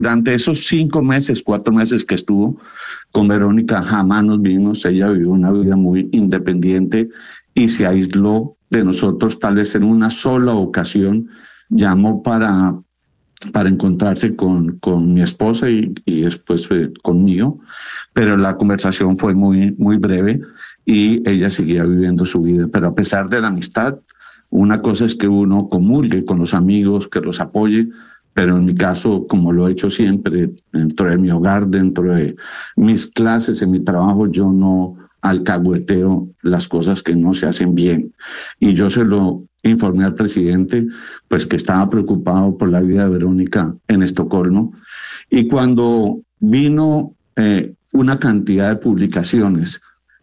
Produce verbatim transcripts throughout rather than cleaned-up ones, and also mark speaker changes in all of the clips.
Speaker 1: Durante esos cinco meses, cuatro meses que estuvo con Verónica, jamás nos vimos. Ella vivió una vida muy independiente y se aisló de nosotros, tal vez en una sola ocasión. Llamó para, para encontrarse con, con mi esposa y, y después eh, conmigo, pero la conversación fue muy, muy breve y ella seguía viviendo su vida. Pero a pesar de la amistad, una cosa es que uno comulgue con los amigos, que los apoye, pero en mi caso, como lo he hecho siempre, dentro de mi hogar, dentro de mis clases, en mi trabajo, yo no alcahueteo las cosas que no se hacen bien. Y yo se lo informé al presidente, pues que estaba preocupado por la vida de Verónica en Estocolmo. Y cuando vino eh, una cantidad de publicaciones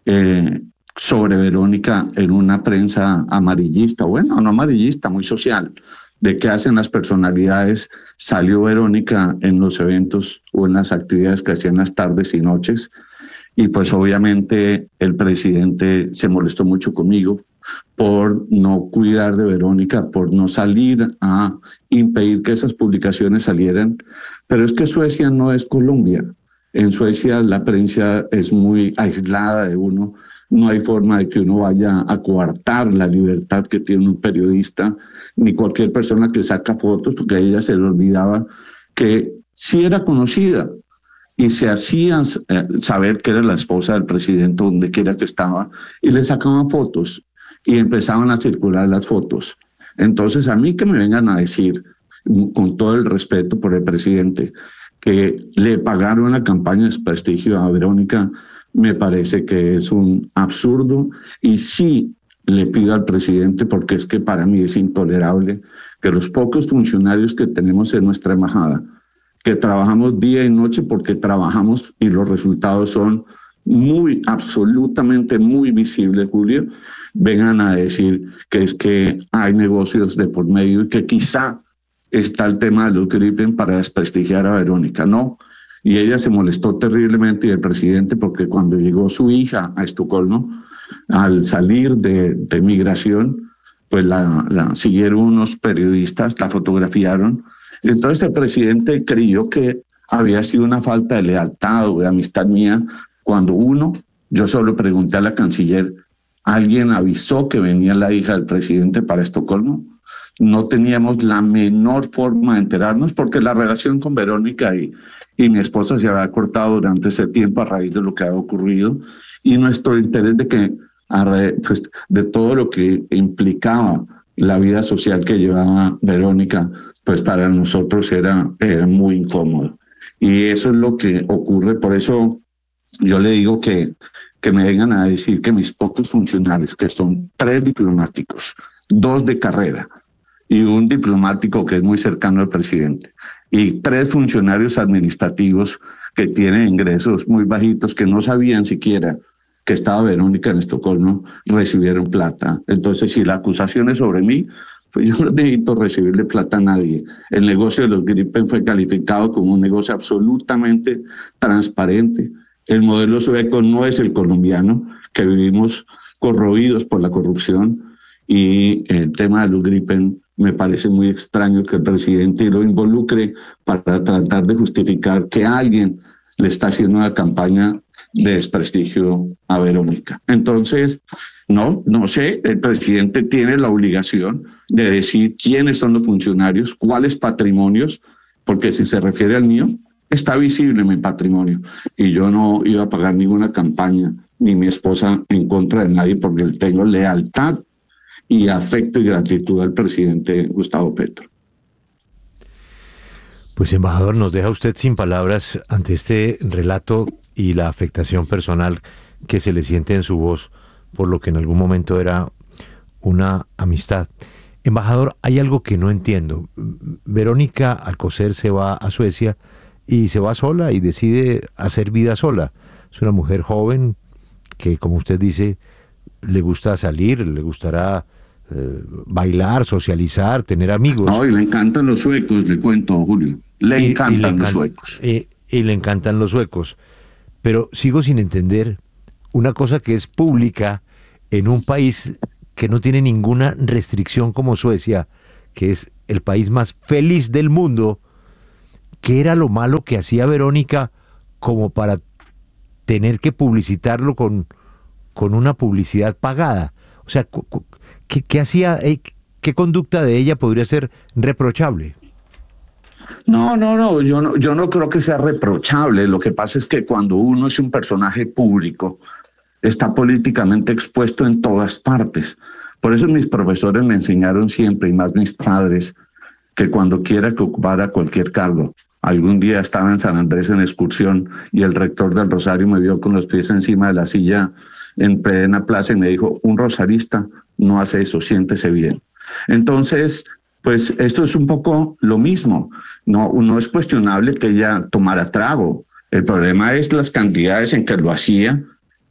Speaker 1: eh, sobre Verónica en una prensa amarillista, bueno, no amarillista, muy social, de qué hacen las personalidades, salió Verónica en los eventos o en las actividades que hacían las tardes y noches, y pues obviamente el presidente se molestó mucho conmigo por no cuidar de Verónica, por no salir a impedir que esas publicaciones salieran. Pero es que Suecia no es Colombia. En Suecia la prensa es muy aislada de uno. No hay forma de que uno vaya a coartar la libertad que tiene un periodista, ni cualquier persona que saca fotos, porque a ella se le olvidaba que sí era conocida y se hacían eh, saber que era la esposa del presidente donde quiera que estaba, y le sacaban fotos y empezaban a circular las fotos. Entonces, a mí que me vengan a decir, con todo el respeto por el presidente, que le pagaron una campaña de desprestigio a Verónica, me parece que es un absurdo. Y sí le pido al presidente, porque es que para mí es intolerable que los pocos funcionarios que tenemos en nuestra embajada, que trabajamos día y noche porque trabajamos y los resultados son muy, absolutamente muy visibles, Julio, vengan a decir que es que hay negocios de por medio y que quizá está el tema de los Gripen para desprestigiar a Verónica. No, y ella se molestó terriblemente y el presidente, porque cuando llegó su hija a Estocolmo, al salir de, de migración, pues la, la siguieron unos periodistas, la fotografiaron. Entonces el presidente creyó que había sido una falta de lealtad o de amistad mía, cuando uno, yo solo pregunté a la canciller, ¿alguien avisó que venía la hija del presidente para Estocolmo? No teníamos la menor forma de enterarnos, porque la relación con Verónica y, y mi esposa se había cortado durante ese tiempo a raíz de lo que había ocurrido, y nuestro interés de que, pues, de todo lo que implicaba la vida social que llevaba Verónica, pues para nosotros era, era muy incómodo. Y eso es lo que ocurre. Por eso yo le digo que, que me vengan a decir que mis pocos funcionarios, que son tres diplomáticos, dos de carrera y un diplomático que es muy cercano al presidente, y tres funcionarios administrativos que tienen ingresos muy bajitos, que no sabían siquiera que estaba Verónica en Estocolmo, recibieron plata. Entonces, si la acusación es sobre mí, pues yo no necesito recibirle plata a nadie. El negocio de los Gripen fue calificado como un negocio absolutamente transparente. El modelo sueco no es el colombiano, que vivimos corroídos por la corrupción, y el tema de los Gripen me parece muy extraño que el presidente lo involucre para tratar de justificar que alguien le está haciendo una campaña de desprestigio a Verónica. Entonces, no, no sé, el presidente tiene la obligación de decir quiénes son los funcionarios, cuáles patrimonios, porque si se refiere al mío, está visible mi patrimonio, y yo no iba a pagar ninguna campaña, ni mi esposa, en contra de nadie, porque tengo lealtad y afecto y gratitud al presidente Gustavo Petro.
Speaker 2: Pues, embajador, nos deja usted sin palabras ante este relato y la afectación personal que se le siente en su voz por lo que en algún momento era una amistad. Embajador, hay algo que no entiendo. Verónica Alcocer se va a Suecia y se va sola y decide hacer vida sola. Es una mujer joven que, como usted dice, le gusta salir, le gustará eh, bailar, socializar, tener amigos.
Speaker 1: No, y le encantan los suecos, le cuento, Julio. Le
Speaker 2: y,
Speaker 1: encantan
Speaker 2: y le
Speaker 1: los
Speaker 2: encan-
Speaker 1: suecos.
Speaker 2: Y, y le encantan los suecos. Pero sigo sin entender una cosa que es pública en un país que no tiene ninguna restricción como Suecia, que es el país más feliz del mundo, ¿qué era lo malo que hacía Verónica como para tener que publicitarlo con, con una publicidad pagada? O sea, ¿qué, qué hacía, qué conducta de ella podría ser reprochable?
Speaker 1: No, no, no, yo no, yo no creo que sea reprochable. Lo que pasa es que cuando uno es un personaje público, está políticamente expuesto en todas partes. Por eso mis profesores me enseñaron siempre, y más mis padres, que cuando quiera que ocupara cualquier cargo. Algún día estaba en San Andrés en excursión y el rector del Rosario me vio con los pies encima de la silla en plena plaza y me dijo, un rosarista no hace eso, siéntese bien. Entonces, pues esto es un poco lo mismo. No, no es cuestionable que ella tomara trago. El problema es las cantidades en que lo hacía,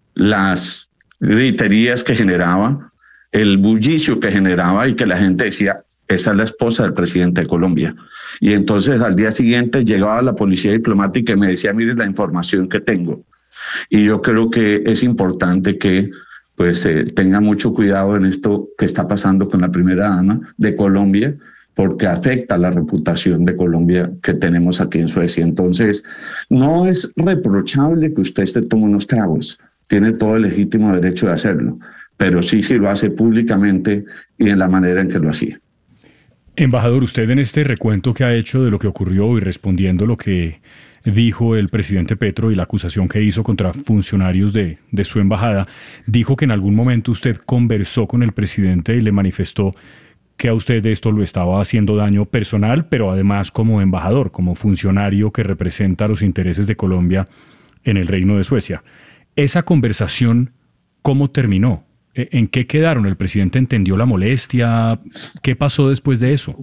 Speaker 1: las griterías que generaba, el bullicio que generaba y que la gente decía, esa es la esposa del presidente de Colombia. Y entonces al día siguiente llegaba la policía diplomática y me decía, mire la información que tengo. Y yo creo que es importante que pues eh, tenga mucho cuidado en esto que está pasando con la primera dama de Colombia, porque afecta la reputación de Colombia que tenemos aquí en Suecia. Entonces, no es reprochable que usted se tome unos tragos, tiene todo el legítimo derecho de hacerlo, pero sí, sí lo hace públicamente y en la manera en que lo hacía.
Speaker 3: Embajador, usted en este recuento que ha hecho de lo que ocurrió y respondiendo lo que dijo el presidente Petro y la acusación que hizo contra funcionarios de, de su embajada, dijo que en algún momento usted conversó con el presidente y le manifestó que a usted esto lo estaba haciendo daño personal, pero además como embajador, como funcionario que representa los intereses de Colombia en el Reino de Suecia. Esa conversación, ¿cómo terminó? ¿En qué quedaron? ¿El presidente entendió la molestia? ¿Qué pasó después de eso?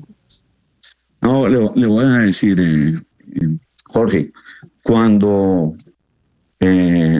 Speaker 1: No, le, le voy a decir, eh, Jorge, cuando eh,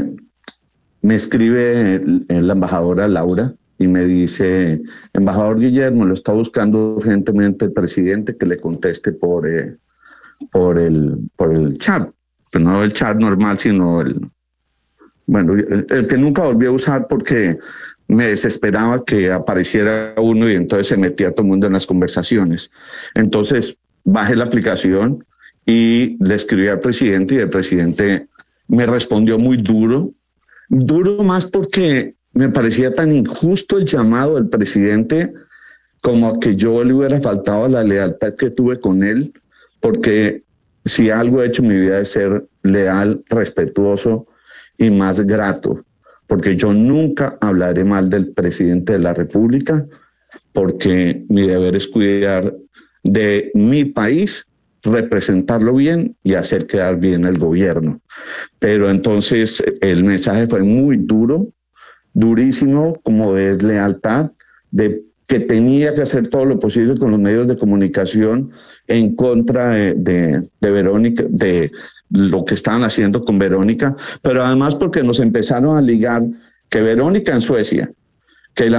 Speaker 1: me escribe la embajadora Laura y me dice, embajador Guillermo, lo está buscando urgentemente el presidente, que le conteste por, eh, por, el, por el chat, pero no el chat normal, sino el, bueno, el, el que nunca volví a usar porque me desesperaba que apareciera uno y entonces se metía todo el mundo en las conversaciones. Entonces bajé la aplicación y le escribí al presidente y el presidente me respondió muy duro, duro más porque me parecía tan injusto el llamado del presidente como que yo le hubiera faltado la lealtad que tuve con él, porque si algo he hecho en mi vida es ser leal, respetuoso y más grato, porque yo nunca hablaré mal del presidente de la República, porque mi deber es cuidar de mi país, representarlo bien y hacer quedar bien el gobierno. Pero entonces el mensaje fue muy duro, durísimo, como de lealtad, de que tenía que hacer todo lo posible con los medios de comunicación en contra de, de, de Verónica, de lo que estaban haciendo con Verónica, pero además porque nos empezaron a ligar que Verónica en Suecia